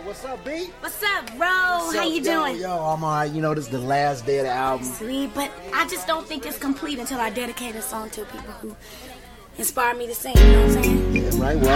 What's up, B? What's up, bro? How you doing? Yo, I'm alright. You know, this is the last day of the album. Sweet, but I just don't think it's complete until I dedicate a song to people who inspire me to sing, you know what I'm saying? Yeah, right. Well,